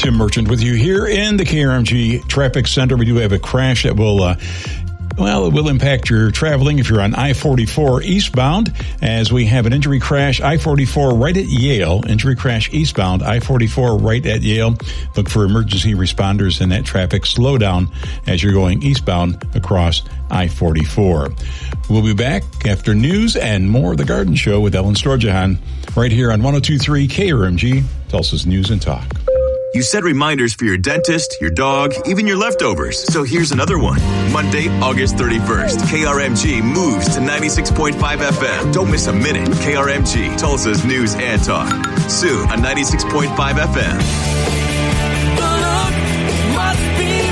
Tim Merchant with you here in the KRMG Traffic Center. We do have a crash that will it will impact your traveling if you're on I-44 eastbound, as we have an injury crash, I-44 right at Yale. Injury crash eastbound, I-44 right at Yale. Look for emergency responders in that traffic slowdown as you're going eastbound across I-44. We'll be back after news and more of The Garden Show with Ellen Storjahan right here on 102.3 KRMG, Tulsa's News and Talk. You set reminders for your dentist, your dog, even your leftovers. So here's another one. Monday, August 31st, KRMG moves to 96.5 FM. Don't miss a minute. KRMG, Tulsa's News and Talk. Soon on 96.5 FM. The look must be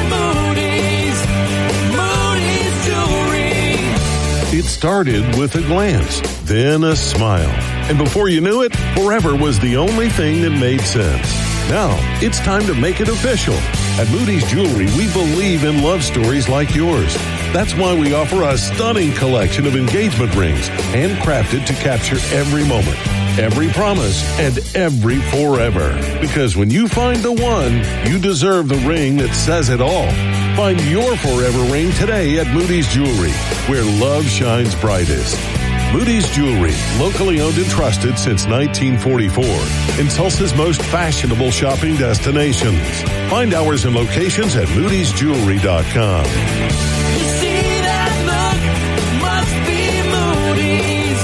Moody's Jewelry. It started with a glance, then a smile. And before you knew it, forever was the only thing that made sense. Now, it's time to make it official. At Moody's Jewelry, we believe in love stories like yours. That's why we offer a stunning collection of engagement rings, handcrafted to capture every moment, every promise, and every forever. Because when you find the one, you deserve the ring that says it all. Find your forever ring today at Moody's Jewelry, where love shines brightest. Moody's Jewelry, locally owned and trusted since 1944, in Tulsa's most fashionable shopping destinations. Find hours and locations at moodysjewelry.com. You see that look must be Moody's.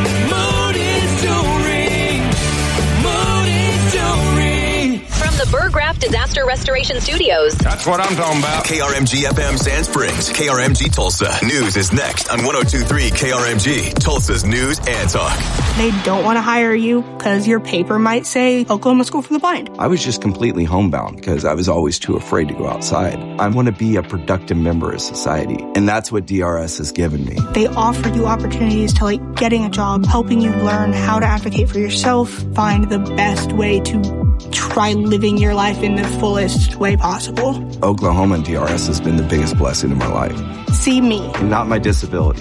Moody's Jewelry. From the Burgraff Disaster Restoration Studios. That's what I'm talking about. KRMG FM Sand Springs, KRMG Tulsa. News is next on 102.3 KRMG, Tulsa's News and Talk. They don't want to hire you because your paper might say Oklahoma School for the Blind. I was just completely homebound because I was always too afraid to go outside. I want to be a productive member of society, and that's what DRS has given me. They offer you opportunities to getting a job, helping you learn how to advocate for yourself, find the best way to try living your life in the fullest way possible. Oklahoma and DRS has been the biggest blessing in my life. See me. Not my disability.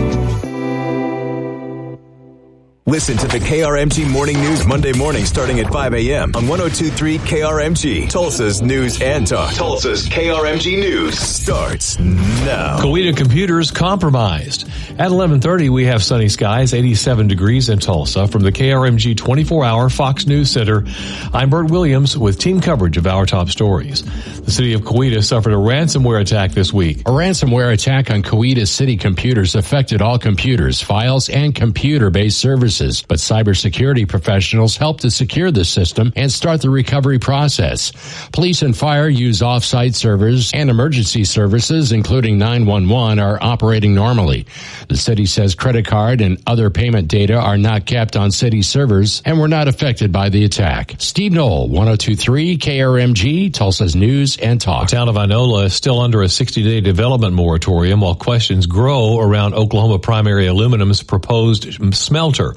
Listen to the KRMG Morning News Monday morning starting at 5 a.m. on 102.3 KRMG, Tulsa's News and Talk. Tulsa's KRMG News starts now. Coweta Computers compromised. At 11:30, we have sunny skies, 87 degrees in Tulsa. From the KRMG 24-hour Fox News Center, I'm Bert Williams with team coverage of our top stories. The city of Coweta suffered a ransomware attack this week. A ransomware attack on Coweta city computers affected all computers, files, and computer-based services. But cybersecurity professionals helped to secure the system and start the recovery process. Police and fire use off-site servers, and emergency services, including 911, are operating normally. The city says credit card and other payment data are not kept on city servers and were not affected by the attack. Steve Knoll, 102.3 KRMG, Tulsa's News and Talk. The town of Inola is still under a 60-day development moratorium while questions grow around Oklahoma Primary Aluminum's proposed smelter.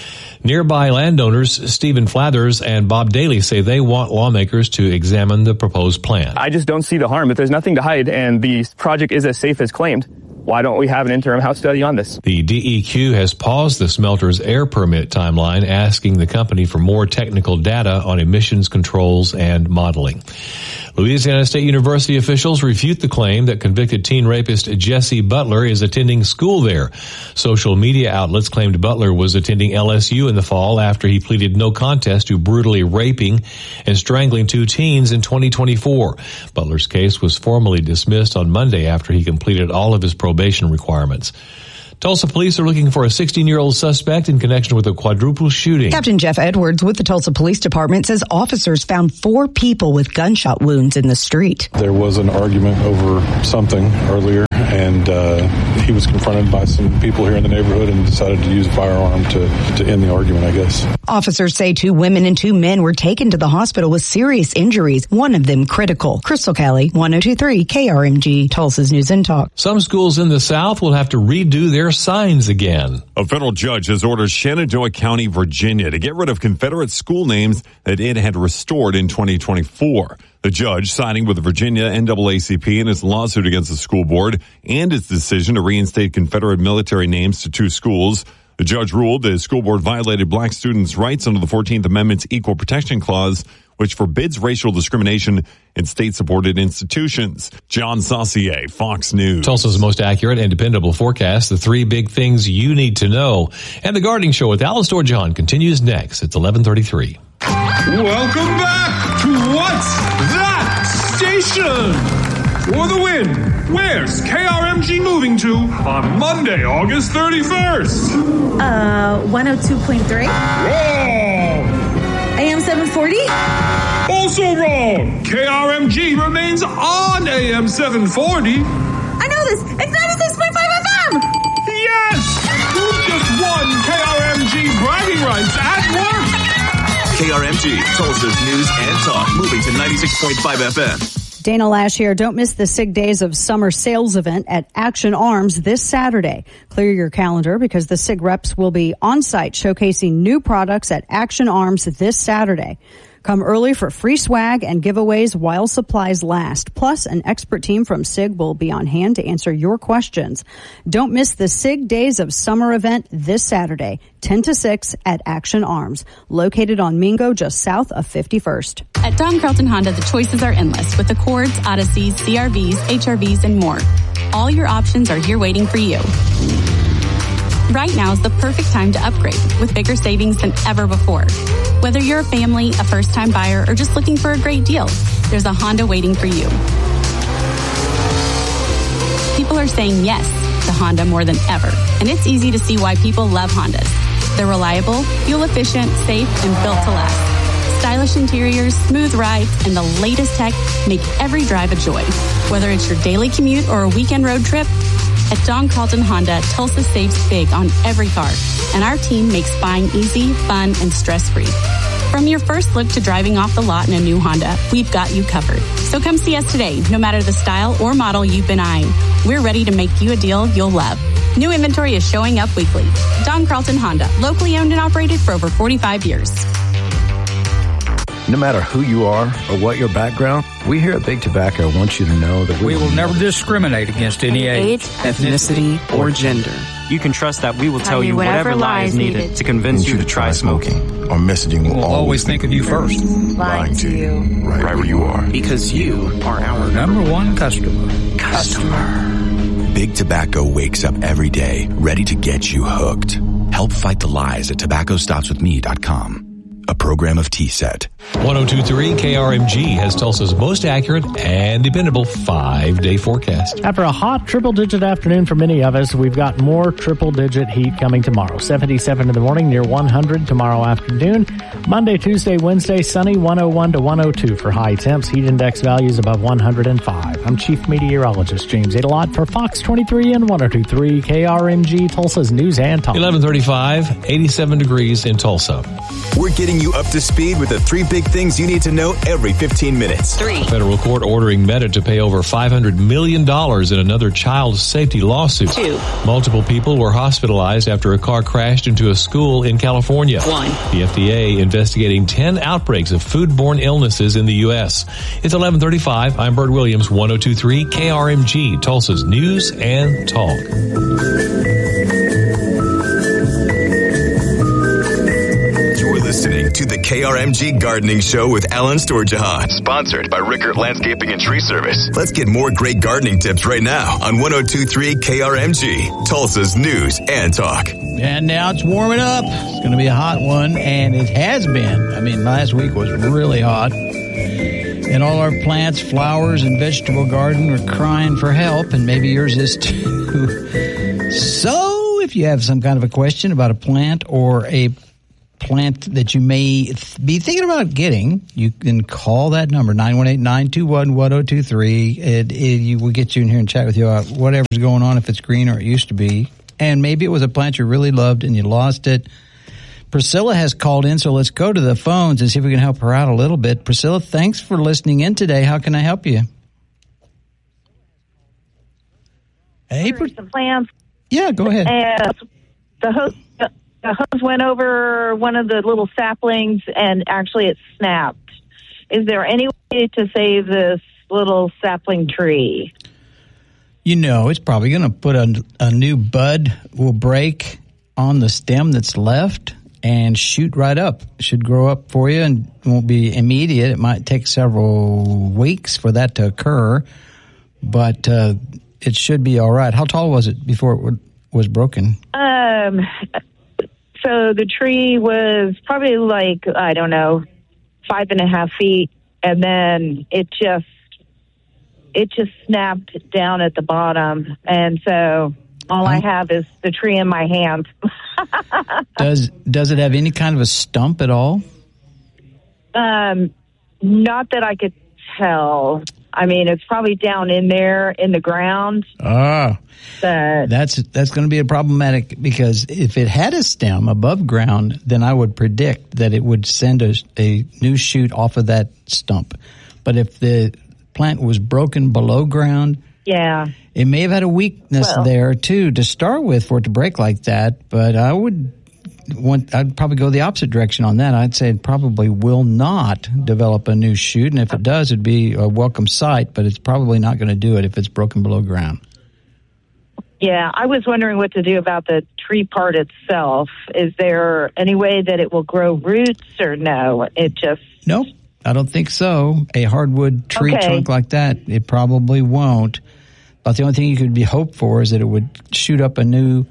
Nearby landowners Stephen Flathers and Bob Daly say they want lawmakers to examine the proposed plan. I just don't see the harm. If there's nothing to hide and the project is as safe as claimed, why don't we have an interim House study on this? The DEQ has paused the smelter's air permit timeline, asking the company for more technical data on emissions controls and modeling. Louisiana State University officials refute the claim that convicted teen rapist Jesse Butler is attending school there. Social media outlets claimed Butler was attending LSU in the fall after he pleaded no contest to brutally raping and strangling two teens in 2024. Butler's case was formally dismissed on Monday after he completed all of his probation requirements. Tulsa police are looking for a 16-year-old suspect in connection with a quadruple shooting. Captain Jeff Edwards with the Tulsa Police Department says officers found 4 people with gunshot wounds in the street. There was an argument over something earlier, and he was confronted by some people here in the neighborhood and decided to use a firearm to end the argument, I guess. Officers say 2 women and 2 men were taken to the hospital with serious injuries, one of them critical. Crystal Kelly, 102.3 KRMG, Tulsa's News and Talk. Some schools in the South will have to redo their signs again. A federal judge has ordered Shenandoah County, Virginia, to get rid of Confederate school names that it had restored in 2024. The judge, siding with the Virginia NAACP in its lawsuit against the school board and its decision to reinstate Confederate military names to 2 schools. The The judge ruled the school board violated black students' rights under the 14th Amendment's Equal Protection Clause, which forbids racial discrimination in state-supported institutions. John Saucier, Fox News. Tulsa's most accurate and dependable forecast, the 3 big things you need to know. And the Gardening Show with Alan Storjohn continues next. It's 11:33. Welcome back to What's That Station? For the win, where's KRMG moving to on Monday, August 31st? 102.3. Wrong! AM 740? Also wrong! KRMG remains on AM 740. I know this! It's 96.5 FM! Yes! You just won KRMG bragging rights at work! KRMG, Tulsa's news and talk, moving to 96.5 FM. Dana Lash here. Don't miss the SIG Days of Summer sales event at Action Arms this Saturday. Clear your calendar because the SIG reps will be on site showcasing new products at Action Arms this Saturday. Come early for free swag and giveaways while supplies last. Plus, an expert team from SIG will be on hand to answer your questions. Don't miss the SIG Days of Summer event this Saturday, 10 to 6 at Action Arms, located on Mingo just south of 51st. At Don Carlton Honda, the choices are endless with Accords, Odysseys, CRVs, HRVs, and more. All your options are here waiting for you. Right now is the perfect time to upgrade with bigger savings than ever before. Whether you're a family, a first-time buyer, or just looking for a great deal, there's a Honda waiting for you. People are saying yes to Honda more than ever, and it's easy to see why people love Hondas. They're reliable, fuel-efficient, safe, and built to last. Stylish interiors, smooth rides, and the latest tech make every drive a joy. Whether it's your daily commute or a weekend road trip, at Don Carlton Honda, Tulsa saves big on every car, and our team makes buying easy, fun, and stress-free. From your first look to driving off the lot in a new Honda, we've got you covered. So come see us today, no matter the style or model you've been eyeing. We're ready to make you a deal you'll love. New inventory is showing up weekly. Don Carlton Honda, locally owned and operated for over 45 years. No matter who you are or what your background, we here at Big Tobacco want you to know that we will never discriminate against any age, ethnicity, or gender. You can trust that we will tell you whatever lie is needed to convince you to try smoking. Our messaging will always think of you first. Lying to you. Right where you are. Because you are our Number one customer. Big Tobacco wakes up every day ready to get you hooked. Help fight the lies at tobaccostopswithme.com. A program of T-Set. 102.3 KRMG has Tulsa's most accurate and dependable 5-day forecast. After a hot triple-digit afternoon for many of us, we've got more triple-digit heat coming tomorrow. 77 in the morning, near 100 tomorrow afternoon. Monday, Tuesday, Wednesday, sunny, 101 to 102 for high temps. Heat index values above 105. I'm Chief Meteorologist James Adelot for Fox 23 and 102.3 KRMG, Tulsa's News and Talk. 11:35, 87 degrees in Tulsa. We're getting you up to speed with the 3 big things you need to know every 15 minutes. 3. Federal court ordering Meta to pay over $500 million in another child safety lawsuit. 2. Multiple people were hospitalized after a car crashed into a school in California. 1. The FDA investigating 10 outbreaks of foodborne illnesses in the U.S. It's 11:35. I'm Bert Williams, 102.3 KRMG, Tulsa's News and Talk. Listening to the KRMG Gardening Show with Alan Storjohn, sponsored by Rickert Landscaping and Tree Service. Let's get more great gardening tips right now on 102.3 KRMG, Tulsa's News and Talk. And now it's warming up. It's going to be a hot one, and it has been. I mean, last week was really hot. And all our plants, flowers, and vegetable garden are crying for help, and maybe yours is too. So if you have some kind of a question about a plant or a plant that you may be thinking about getting, you can call that number, 918-921-1023. It will get you in here and chat with you about whatever's going on, if it's green or it used to be. And maybe it was a plant you really loved and you lost it. Priscilla has called in, so let's go to the phones and see if we can help her out a little bit. Priscilla, thanks for listening in today. How can I help you? Hey, some plants. Yeah, go ahead. And the hose went over one of the little saplings, and actually it snapped. Is there any way to save this little sapling tree? You know, it's probably going to put a new bud will break on the stem that's left and shoot right up. It should grow up for you and won't be immediate. It might take several weeks for that to occur, but it should be all right. How tall was it before it was broken? So the tree was probably 5.5 feet, and then it just snapped down at the bottom, and so all I have is the tree in my hand. Does it have any kind of a stump at all? Not that I could tell. I mean, it's probably down in there in the ground. That's going to be a problematic, because if it had a stem above ground, then I would predict that it would send a new shoot off of that stump. But if the plant was broken below ground, it may have had a weakness there too to start with for it to break like that. But I'd probably go the opposite direction on that. I'd say it probably will not develop a new shoot, and if it does, it'd be a welcome sight, but it's probably not going to do it if it's broken below ground. Yeah, I was wondering what to do about the tree part itself. Is there any way that it will grow roots, or no? Nope, I don't think so. A hardwood tree trunk like that, it probably won't. But the only thing you could be hoped for is that it would shoot up a new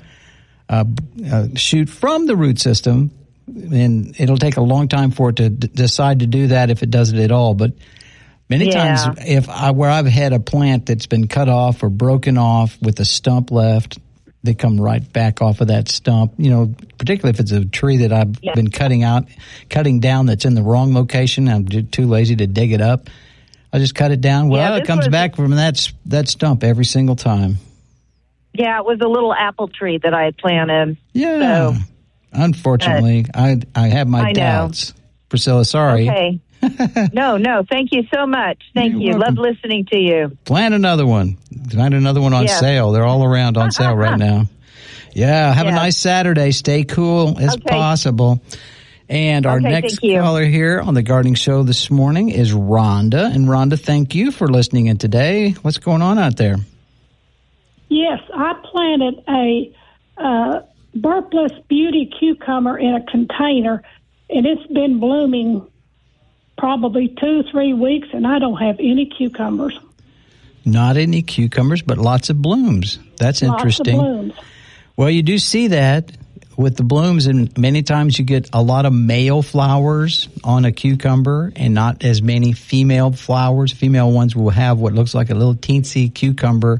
shoot from the root system, and it'll take a long time for it to decide to do that, if it does it at all. But many times, where I've had a plant that's been cut off or broken off with a stump left, they come right back off of that stump. Particularly if it's a tree that I've been cutting down that's in the wrong location. I'm too lazy to dig it up. I just cut it down. Well, it comes back from that stump every single time. Yeah, it was a little apple tree that I had planted. Yeah. So, unfortunately, I have my doubts. Priscilla, sorry. Okay. No, thank you so much. Thank you. Love listening to you. Plan another one. Find another one on sale. They're all around on sale right now. Yeah, have a nice Saturday. Stay cool as possible. And our next caller here on the Gardening Show this morning is Rhonda. And Rhonda, thank you for listening in today. What's going on out there? Yes, I planted a Burpless Beauty cucumber in a container, and it's been blooming probably 2-3 weeks, and I don't have any cucumbers. Not any cucumbers, but lots of blooms. That's interesting. Lots of blooms. Well, you do see that with the blooms, and many times you get a lot of male flowers on a cucumber and not as many female flowers. Female ones will have what looks like a little teensy cucumber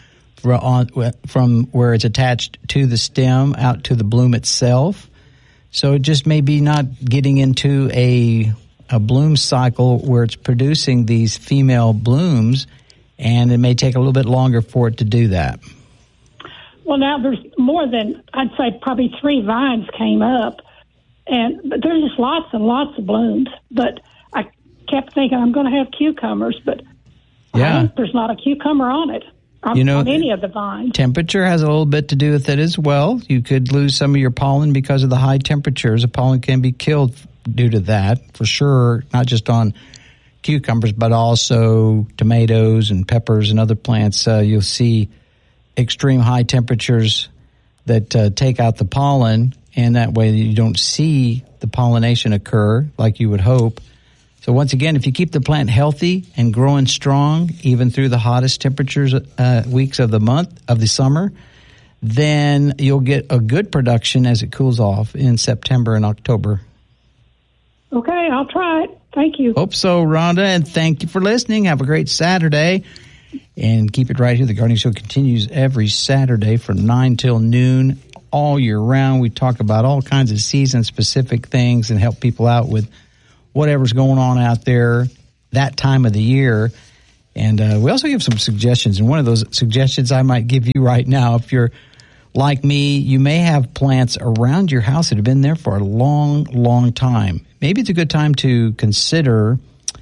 from where it's attached to the stem out to the bloom itself. So it just may be not getting into a bloom cycle where it's producing these female blooms, and it may take a little bit longer for it to do that. Well, now there's more than, I'd say probably 3 vines came up, but there's just lots and lots of blooms. But I kept thinking I'm going to have cucumbers, but there's not a cucumber on it. On any of the vines. Temperature has a little bit to do with it as well. You could lose some of your pollen because of the high temperatures. The pollen can be killed due to that, for sure, not just on cucumbers, but also tomatoes and peppers and other plants. You'll see extreme high temperatures that take out the pollen, and that way you don't see the pollination occur like you would hope. So once again, if you keep the plant healthy and growing strong, even through the hottest temperatures weeks of the summer, then you'll get a good production as it cools off in September and October. Okay, I'll try it. Thank you. Hope so, Rhonda, and thank you for listening. Have a great Saturday, and keep it right here. The Gardening Show continues every Saturday from 9 till noon all year round. We talk about all kinds of season-specific things and help people out with whatever's going on out there that time of the year. And we also give some suggestions. And one of those suggestions I might give you right now, if you're like me, you may have plants around your house that have been there for a long, long time. Maybe it's a good time to consider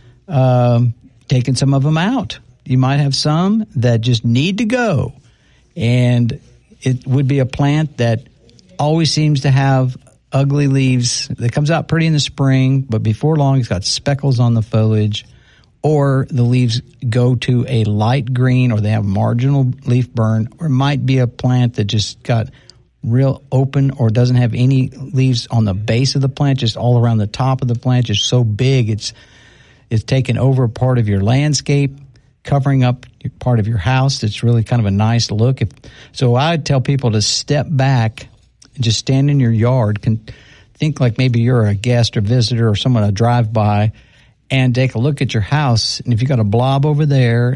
taking some of them out. You might have some that just need to go. And it would be a plant that always seems to have ugly leaves that comes out pretty in the spring, but before long it's got speckles on the foliage, or the leaves go to a light green, or they have marginal leaf burn, or it might be a plant that just got real open or doesn't have any leaves on the base of the plant, just all around the top of the plant, just so big it's taken over part of your landscape, covering up part of your house. It's really kind of a nice look. So I'd tell people to step back and just stand in your yard. Think like maybe you're a guest or visitor or someone to drive by and take a look at your house. And if you got a blob over there,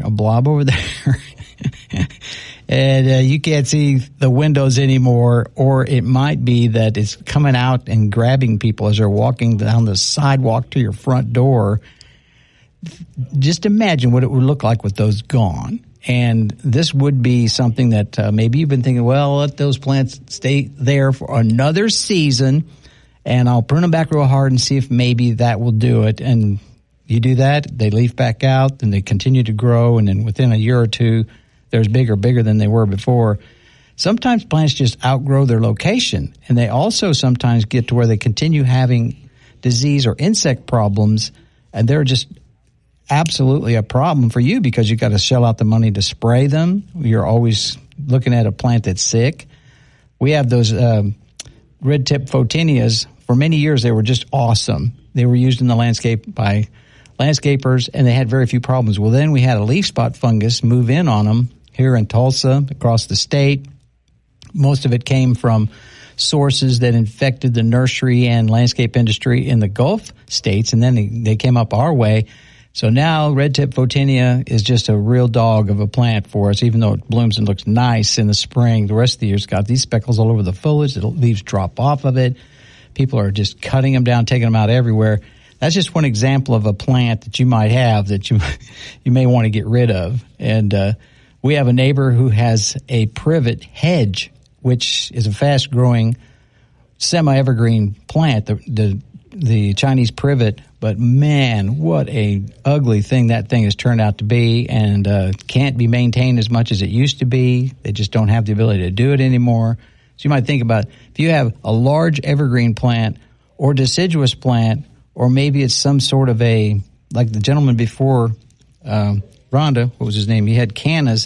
and you can't see the windows anymore, or it might be that it's coming out and grabbing people as they're walking down the sidewalk to your front door, just imagine what it would look like with those gone. And this would be something that maybe you've been thinking, well, let those plants stay there for another season, and I'll prune them back real hard and see if maybe that will do it. And you do that, they leaf back out, and they continue to grow, and then within a year or two, they're bigger than they were before. Sometimes plants just outgrow their location, and they also sometimes get to where they continue having disease or insect problems, and they're just absolutely a problem for you because you got to shell out the money to spray them. You're always looking at a plant that's sick. We have those red-tip photinias. For many years, they were just awesome. They were used in the landscape by landscapers, and they had very few problems. Well, then we had a leaf spot fungus move in on them here in Tulsa, across the state. Most of it came from sources that infected the nursery and landscape industry in the Gulf states, and then they came up our way. So now red-tip photinia is just a real dog of a plant for us, even though it blooms and looks nice in the spring. The rest of the year it's got these speckles all over the foliage. The leaves drop off of it. People are just cutting them down, taking them out everywhere. That's just one example of a plant that you might have that you may want to get rid of. And we have a neighbor who has a privet hedge, which is a fast-growing semi-evergreen plant, the Chinese privet. But, man, what a ugly thing that thing has turned out to be, and can't be maintained as much as it used to be. They just don't have the ability to do it anymore. So you might think about if you have a large evergreen plant or deciduous plant, or maybe it's some sort of like the gentleman before Rhonda, what was his name? He had cannas.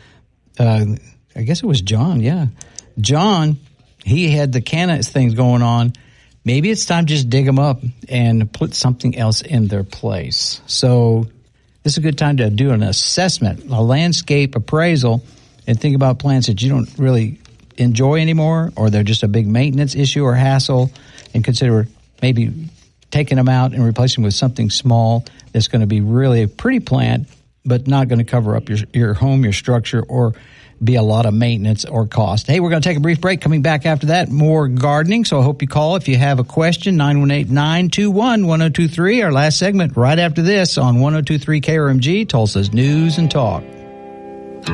I guess it was John, yeah. John, he had the canna things going on. Maybe it's time to just dig them up and put something else in their place. So this is a good time to do an assessment, a landscape appraisal, and think about plants that you don't really enjoy anymore, or they're just a big maintenance issue or hassle, and consider maybe taking them out and replacing them with something small that's going to be really a pretty plant, but not going to cover up your home, your structure, or be a lot of maintenance or cost. Hey, we're going to take a brief break. Coming back after that, more gardening. So I hope you call if you have a question, 918-921-1023. Our last segment right after this on 102.3 KRMG, Tulsa's News and Talk.